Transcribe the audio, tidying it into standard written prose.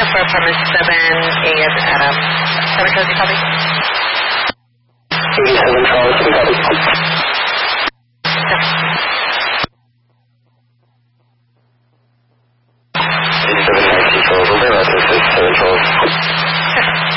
for apartment 7A as Adam. 7 Cozy, copy. 87 Charles, copy. 87 Charles, over, that's 7 Charles.